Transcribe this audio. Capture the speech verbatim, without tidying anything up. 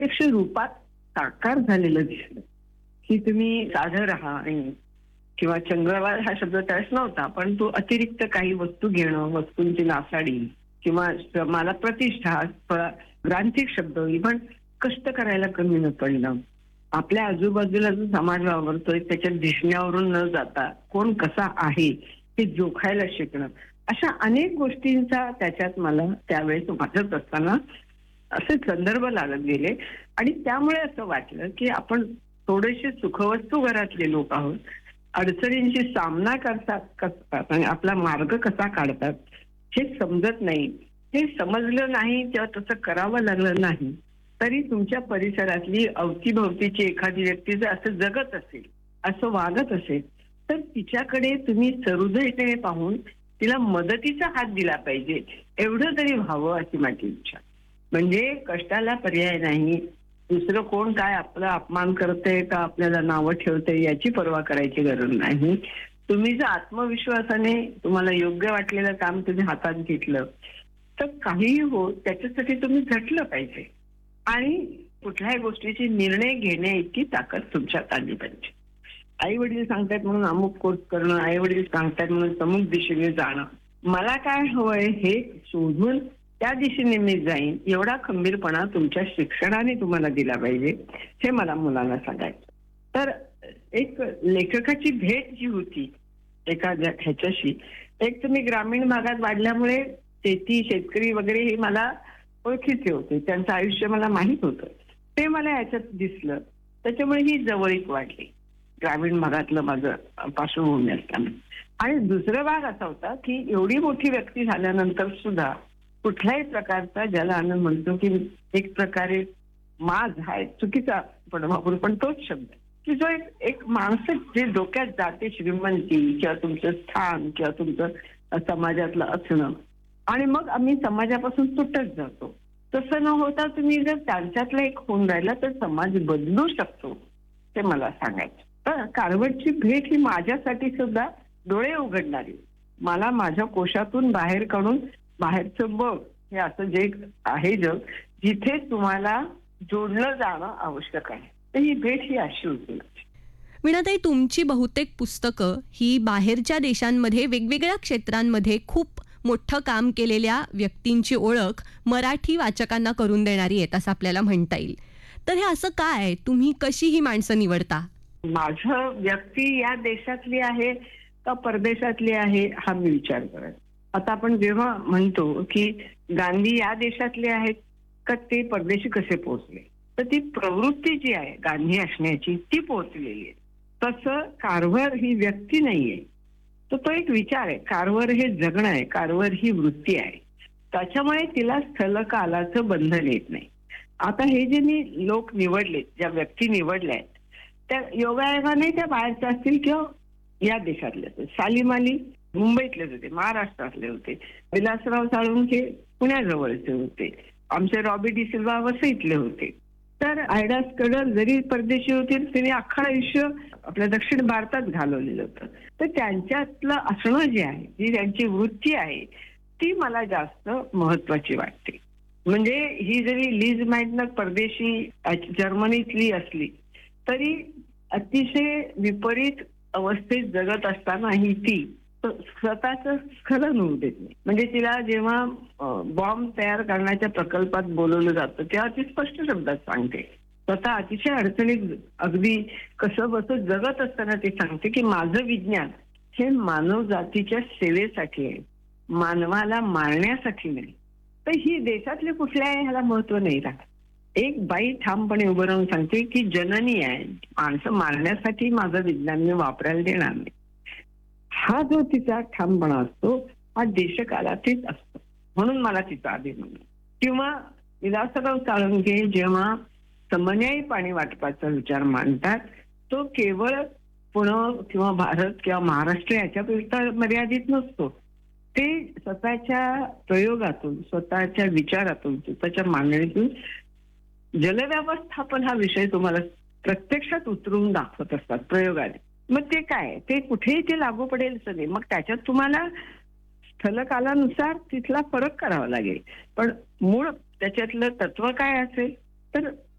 प्रत्यक्ष रूपात साकार झालेलं दिसलं, की तुम्ही साधं राहा आणि किंवा चंद्रवाळ हा शब्द त्यावेळेस नव्हता, पण तो अतिरिक्त काही वस्तू घेणं, वस्तूंची नासाडी किंवा मला प्रतिष्ठा, थोडा ग्रांथिक शब्द, इव्हन कष्ट करायला कमी न पडणं. आपल्या आजूबाजूला जो समाज वावरतोय त्याच्या दिसण्यावरून न जाता कोण कसा आहे हे जोखायला शिकणं, अशा अनेक गोष्टींचा त्याच्यात मला त्यावेळेस वाचत असताना असे संदर्भ लागत गेले. आणि त्यामुळे असं वाटलं की आपण थोडेसे सुखवस्तू घरातले लोक आहोत, अडचणींशी सामना करतात करतात आणि आपला मार्ग कसा काढतात हे समजत नाही. हे समजलं नाही किंवा तसं करावं लागलं नाही तरी तुमच्या परिसरातली अवतीभवतीची एखादी व्यक्ती जर असं जगत असेल, असं वागत असेल, तर तिच्याकडे तुम्ही सहृदयतेने पाहून तिला मदतीचा हात दिला पाहिजे, एवढं तरी व्हावं अशी माझी इच्छा. म्हणजे कष्टाला पर्याय नाही. दुसरं कोण काय आपला अपमान करतंय का आपल्याला नावं ठेवतंय याची पर्वा करायची गरज नाही. तुम्ही जर आत्मविश्वासाने तुम्हाला योग्य वाटलेलं काम तुम्ही हातात घेतलं तर काहीही हो, त्याच्यासाठी तुम्ही झटलं पाहिजे. आणि कुठल्याही गोष्टीची निर्णय घेण्या इतकी ताकद तुमच्यात आली पाहिजे. आई वडील सांगतायत म्हणून अमुक कोर्स करणं, आई वडील सांगतायत म्हणून अमुक दिशेने जाणं, मला काय हवंय हे शोधून त्या दिशेने मी जाईन, एवढा खंबीरपणा तुमच्या शिक्षणाने तुम्हाला दिला पाहिजे, हे मला मुलांना सांगायचं. तर एक लेखकाची भेट जी होती एखाद्या ह्याच्याशी, एक तर मी ग्रामीण भागात वाढल्यामुळे शेती शेतकरी वगैरे हे मला ओळखीचे होते, त्यांचं आयुष्य मला माहीत होतं, ते मला याच्यात दिसलं. त्याच्यामुळे ही जवळीक वाढली ग्रामीण भागातलं माझं पार्श्वभूमी असताना. आणि दुसरा भाग असा होता की एवढी मोठी व्यक्ती झाल्यानंतर सुद्धा कुठल्याही प्रकारचा, ज्याला आम्ही म्हणतो की एक प्रकारे माज हा चुकीचा पण वापरू, पण तोच शब्द की जो एक एक माणसं जे डोक्यात जाते, श्रीमंती किंवा तुमचं स्थान किंवा तुमचं समाजातलं असणं, आणि मग आम्ही समाजापासून सुटत जातो. तसं न होता तुम्ही जर त्यांच्यातलं एक होऊन राहिला तर समाज बदलू शकतो, ते मला सांगायचं. तर कारवडची भेट ही माझ्यासाठी सुद्धा डोळे उघडणारी, मला माझ्या कोशातून बाहेर काढून बाहेरचं बघ हे असं जे आहे जग, जिथे तुम्हाला जोडलं जाणं आवश्यक आहे. तर ही भेट ही अशी होती. वीणाताई, तुमची बहुतेक पुस्तकं ही बाहेरच्या देशांमध्ये वेगवेगळ्या क्षेत्रांमध्ये खूप मोठं काम केलेल्या व्यक्तींची ओळख मराठी वाचकांना करून देणारी आहेत असं आपल्याला म्हणता येईल. तर हे असं काय, तुम्ही कशी ही माणसं निवडता? माझं व्यक्ती या देशातली आहे का परदेशातली आहे हा मी विचार करत. आता आपण जेव्हा म्हणतो की गांधी या देशातले आहेत का ते परदेशी कसे पोहोचले, तर ती प्रवृत्ती जी आहे गांधी असण्याची ती पोहोचलेली आहे. तसं कारवर ही व्यक्ती नाहीये, तर तो एक विचार आहे. कारवर हे जगणं आहे, कारवर ही वृत्ती आहे. त्याच्यामुळे तिला स्थलकालाचं बंधन येत नाही. आता हे जे मी लोक निवडले, ज्या व्यक्ती निवडल्या आहेत, त्या योगायोगाने त्या बाहेरच्या असतील किंवा या देशातले. सालीम अली मुंबईतलेच होते, महाराष्ट्रातले होते. विलासराव साळुंखे पुण्याजवळचे होते. आमचे रॉबी डी सिल्वा वसईतले होते. तर आयडा स्कडर जरी परदेशी होते, त्यांनी अख्खं आयुष्य आपल्या दक्षिण भारतात घालवलेलं होतं. तर त्यांच्यातलं असणं जे आहे, जी त्यांची वृत्ती आहे, ती मला जास्त महत्वाची वाटते. म्हणजे ही जरी लीज माइटनर परदेशी जर्मनीतली असली तरी अतिशय विपरीत अवस्थेत जगत असताना ही ती स्वतःच स्खलन होऊ देत नाही. म्हणजे तिला जेव्हा बॉम्ब तयार करण्याच्या प्रकल्पात बोलवलं जातं तेव्हा ती स्पष्ट शब्दात सांगते. स्वतः अतिशय अडचणीत अगदी कसं बसं जगत असताना ती सांगते की माझं विज्ञान हे मानव जातीच्या सेवेसाठी आहे, मानवाला मारण्यासाठी नाही. तर ही देशातले कुठल्याही ह्याला महत्व नाही राहत. एक बाई ठामपणे उभं राहून सांगते की जननी आहे, माणसं मारण्यासाठी माझं विज्ञान मी वापरायला देणार नाही. हा जो तिचा ठामपणा असतो हा देशकालातीत असतो, म्हणून मला तिचा अभिमान. किंवा विलासराव साळुंखे जेव्हा समन्यायी पाणी वाटपाचा विचार मांडतात, तो केवळ पुणे किंवा भारत किंवा महाराष्ट्र याच्यापेक्षा मर्यादित नसतो. ते स्वतःच्या प्रयोगातून, स्वतःच्या विचारातून, स्वतःच्या मांडणीतून जलव्यवस्थापन हा विषय तुम्हाला प्रत्यक्षात उतरवून दाखवत असतात प्रयोगाने. मग ते काय, ते कुठेही ते लागू पडेल सगळे. मग त्याच्यात तुम्हाला स्थलकालानुसार तिथला फरक करावा लागेल, पण मूळ त्याच्यातलं तत्व काय असेल तर